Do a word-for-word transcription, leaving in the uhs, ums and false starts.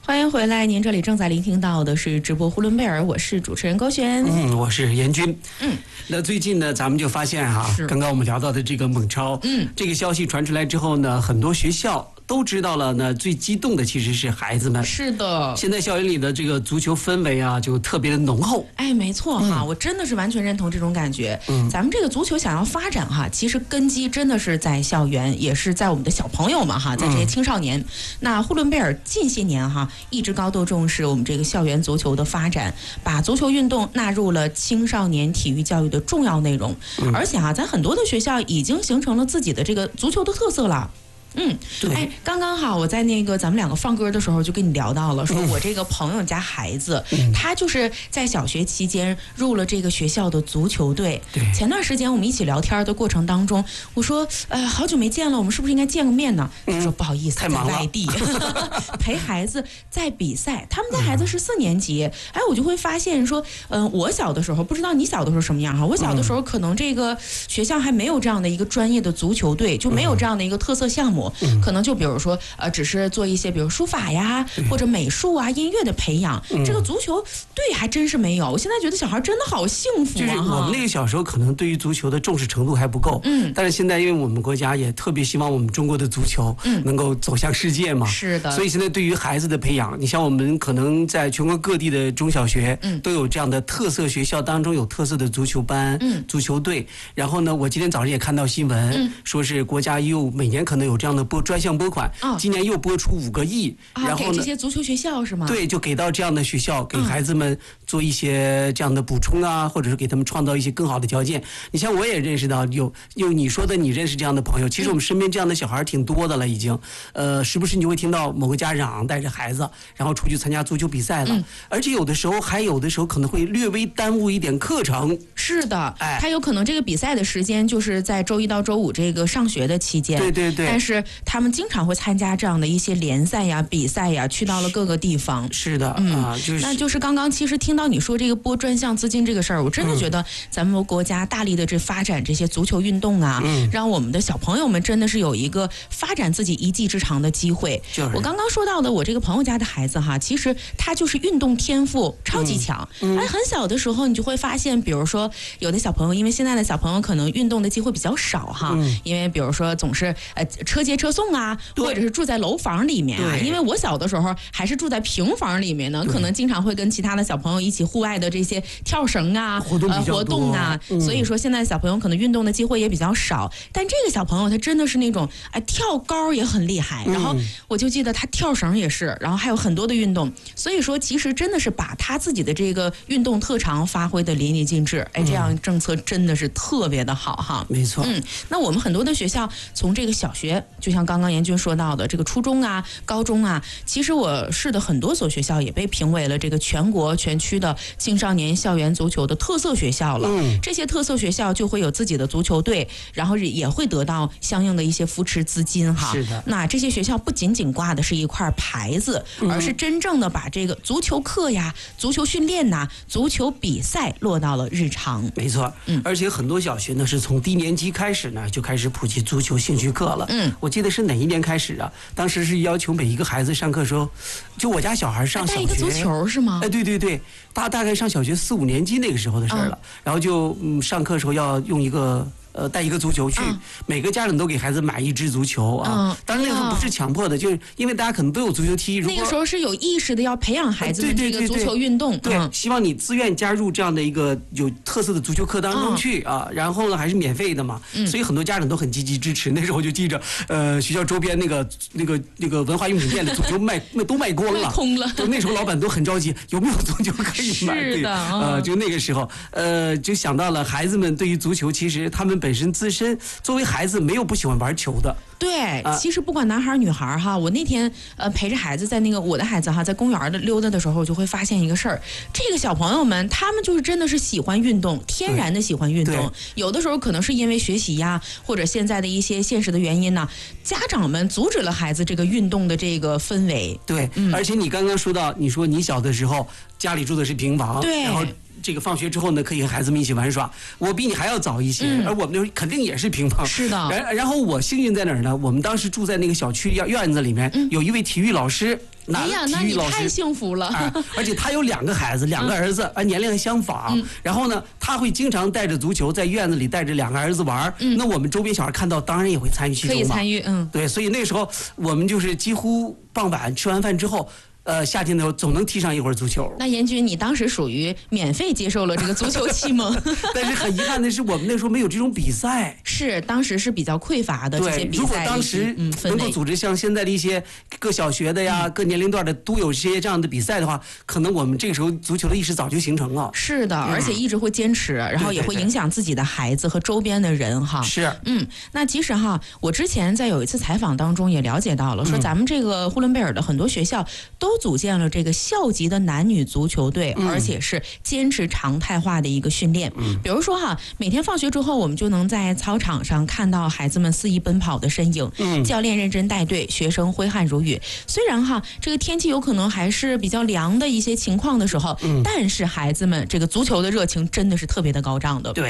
欢迎回来，您这里正在聆听到的是直播呼伦贝尔，我是主持人高璇。 嗯，我是严军。 嗯， 那最近呢，咱们就发现哈，刚刚我们聊到的这个蒙超，嗯，这个消息传出来之后呢，很多学校都知道了呢，最激动的其实是孩子们。 是的， 现在校园里的这个足球氛围啊，就特别的浓厚。 哎，没错哈，嗯、我真的是完全认同这种感觉。嗯，咱们这个足球想要发展哈，其实根基真的是在校园，也是在我们的小朋友们哈，在这些青少年。嗯、那呼伦贝尔近些年哈，一直高度重视我们这个校园足球的发展，把足球运动纳入了青少年体育教育的重要内容。嗯、而且哈，咱很多的学校已经形成了自己的这个足球的特色了。嗯，哎，刚刚好，我在那个咱们两个放歌的时候就跟你聊到了，说我这个朋友家孩子，嗯、他就是在小学期间入了这个学校的足球队。 对， 前段时间我们一起聊天的过程当中，我说，呃，好久没见了，我们是不是应该见个面呢？他说不好意思， 太忙了， 在外地陪孩子在比赛。他们家孩子是四年级，嗯、哎，我就会发现说，嗯、呃，我小的时候不知道你小的时候什么样哈，我小的时候可能这个学校还没有这样的一个专业的足球队，就没有这样的一个特色项目。嗯、可能就比如说，呃，只是做一些比如书法呀，或者美术啊、音乐的培养。嗯、这个足球队还真是没有。我现在觉得小孩真的好幸福啊！ 就是我们那个小时候可能对于足球的重视程度还不够，嗯，但是现在因为我们国家也特别希望我们中国的足球能够走向世界嘛， 是的。 所以现在对于孩子的培养，你像我们可能在全国各地的中小学，嗯，都有这样的特色学校当中有特色的足球班、嗯，足球队。然后呢，我今天早上也看到新闻，嗯、说是国家又每年可能有这样的拨专项拨款，哦、今年又拨出五个亿， 哦、然后呢，给这些足球学校是吗？ 对，就给到这样的学校，给孩子们做一些这样的补充啊，嗯、或者是给他们创造一些更好的条件。你像我也认识到有有你说的，你认识这样的朋友，其实我们身边这样的小孩挺多的了，已经。呃，时不时你就会听到某个家长带着孩子，然后出去参加足球比赛了，嗯、而且有的时候还有的时候可能会略微耽误一点课程。 是的，哎，他有可能这个比赛的时间就是在周一到周五这个上学的期间， 对对对， 但是他们经常会参加这样的一些联赛呀、比赛呀，去到了各个地方。 是的， 嗯， 啊，就是那就是刚刚其实听到你说这个拨专项资金这个事儿，我真的觉得咱们国家大力的这发展这些足球运动啊，嗯、让我们的小朋友们真的是有一个发展自己一技之长的机会。 就是我刚刚说到的，我这个朋友家的孩子哈，其实他就是运动天赋超级强。嗯嗯、哎，很小的时候你就会发现，比如说有的小朋友，因为现在的小朋友可能运动的机会比较少哈，嗯、因为比如说总是呃车接车送啊，或者是住在楼房里面啊。因为我小的时候还是住在平房里面呢，可能经常会跟其他的小朋友一起户外的这些跳绳啊、 活动、呃、 活动啊，嗯、所以说现在小朋友可能运动的机会也比较少。但这个小朋友他真的是那种哎跳高也很厉害，然后我就记得他跳绳也是，然后还有很多的运动。所以说其实真的是把他自己的这个运动特长发挥的淋漓尽致。哎，这样政策真的是特别的好哈。 没错， 嗯，那我们很多的学校从这个小学，就像刚刚严军说到的这个初中啊、高中啊，其实我市的很多所学校也被评为了这个全国全区的青少年校园足球的特色学校了。嗯，这些特色学校就会有自己的足球队，然后也会得到相应的一些扶持资金哈。 是的。 那这些学校不仅仅挂的是一块牌子，嗯、而是真正的把这个足球课呀、足球训练呐、足球比赛落到了日常。 没错，嗯，而且很多小学呢是从低年级开始呢就开始普及足球兴趣课了。嗯，我记得是哪一年开始啊？当时是要求每一个孩子上课时候，就我家小孩上小学， 带一个足球是吗？ 哎，对对对，大大概上小学四五年级那个时候的事儿了。嗯、然后就嗯上课的时候要用一个。呃，带一个足球去，嗯、每个家长都给孩子买一支足球啊。嗯、当然那个时候不是强迫的，就是因为大家可能都有足球踢。 那个时候是有意识的要培养孩子们这个足球运动。 对，嗯、希望你自愿加入这样的一个有特色的足球课当中去、嗯、啊。然后呢，还是免费的嘛，嗯、所以很多家长都很积极支持。那时候我就记着，呃，学校周边那个那个那个文化用品店的足球卖卖都卖光了， 卖空了。 就那时候老板都很着急，有没有足球可以买？ 是的， 呃，就那个时候，呃，就想到了孩子们对于足球，其实他们本身自身。作为孩子，没有不喜欢玩球的。 对，其实不管男孩女孩哈，我那天呃陪着孩子在那个我的孩子哈在公园的溜达的时候，我就会发现一个事儿，这个小朋友们他们就是真的是喜欢运动，天然的喜欢运动。有的时候可能是因为学习呀，或者现在的一些现实的原因呢，家长们阻止了孩子这个运动的这个氛围。 对，嗯、而且你刚刚说到，你说你小的时候家里住的是平房， 对， 然后。这个放学之后呢，可以和孩子们一起玩耍。我比你还要早一些，嗯、而我们那时候肯定也是平房。 是的。 然然后我幸运在哪儿呢？我们当时住在那个小区院院子里面，嗯、有一位体育老师。 那哎呀，那你太幸福了。 啊、而且他有两个孩子，两个儿子，啊、嗯，年龄相仿。嗯、然后呢，他会经常带着足球在院子里带着两个儿子玩。嗯，那我们周边小孩看到，当然也会参与其中嘛。 可以参与，嗯， 对，所以那时候我们就是几乎傍晚吃完饭之后。呃，夏天的时候总能踢上一会儿足球。 那严军，你当时属于免费接受了这个足球启蒙， 但是很遗憾的是，我们那时候没有这种比赛。 是，当时是比较匮乏的这些比赛。 如果当时能够组织像现在的一些各小学的呀、嗯、各年龄段的都有这些这样的比赛的话，可能我们这个时候足球的意识早就形成了。 是的，而且一直会坚持，然后也会影响自己的孩子和周边的人哈。 是， 嗯，那其实哈，我之前在有一次采访当中也了解到了，说咱们这个呼伦贝尔的很多学校都组建了这个校级的男女足球队，嗯、而且是坚持常态化的一个训练。嗯、比如说哈，每天放学之后，我们就能在操场上看到孩子们肆意奔跑的身影，嗯、教练认真带队，学生挥汗如雨。虽然哈，这个天气有可能还是比较凉的一些情况的时候，嗯、但是孩子们这个足球的热情真的是特别的高涨的。 对。